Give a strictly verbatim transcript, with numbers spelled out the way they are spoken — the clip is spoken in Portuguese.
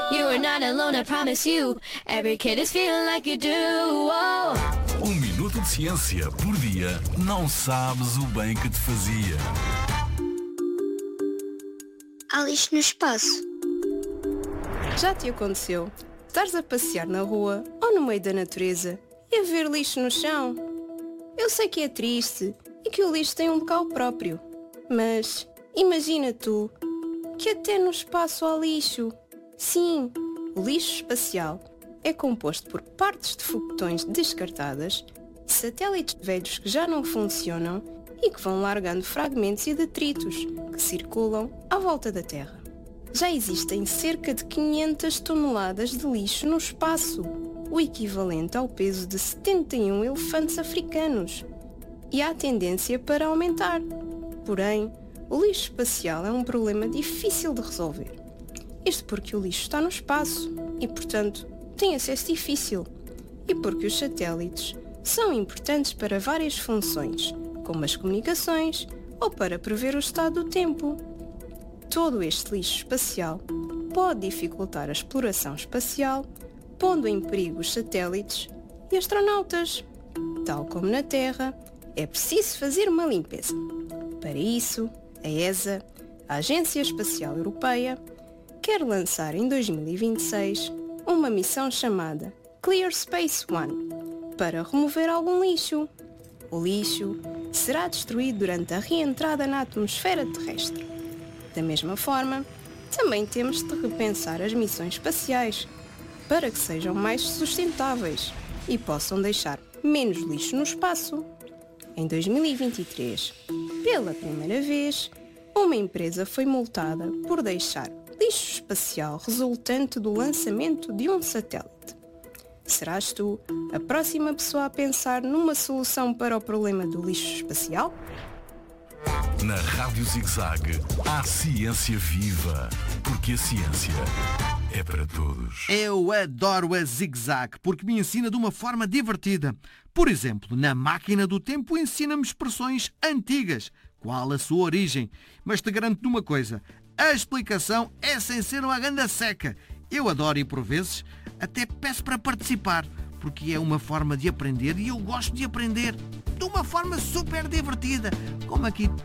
You are not alone, I promise you. Every kid is feeling like you do. Oh. Um minuto de ciência por dia não sabes o bem que te fazia. Há lixo no espaço. Já te aconteceu estares a passear na rua ou no meio da natureza e a ver lixo no chão? Eu sei que é triste e que o lixo tem um local próprio, mas imagina tu que até no espaço há lixo. Sim, o lixo espacial é composto por partes de foguetões descartadas, satélites velhos que já não funcionam e que vão largando fragmentos e detritos que circulam à volta da Terra. Já existem cerca de quinhentas toneladas de lixo no espaço, o equivalente ao peso de setenta e um elefantes africanos. E há tendência para aumentar. Porém, o lixo espacial é um problema difícil de resolver. Isto porque o lixo está no espaço e, portanto, tem acesso difícil. E porque os satélites são importantes para várias funções, como as comunicações ou para prever o estado do tempo. Todo este lixo espacial pode dificultar a exploração espacial, pondo em perigo os satélites e astronautas. Tal como na Terra, é preciso fazer uma limpeza. Para isso, a E S A, a Agência Espacial Europeia, quer lançar em dois mil e vinte e seis uma missão chamada Clear Space One para remover algum lixo. O lixo será destruído durante a reentrada na atmosfera terrestre. Da mesma forma, também temos de repensar as missões espaciais para que sejam mais sustentáveis e possam deixar menos lixo no espaço. Em dois mil e vinte e três, pela primeira vez, uma empresa foi multada por deixar lixo espacial resultante do lançamento de um satélite. Serás tu a próxima pessoa a pensar numa solução para o problema do lixo espacial? Na Rádio Zig-Zag há ciência viva, porque a ciência é para todos. Eu adoro a Zig-Zag porque me ensina de uma forma divertida. Por exemplo, na máquina do tempo ensina-me expressões antigas. Qual a sua origem? Mas te garanto uma coisa, a explicação é sem ser uma ganda seca. Eu adoro e por vezes até peço para participar, porque é uma forma de aprender e eu gosto de aprender de uma forma super divertida, como aqui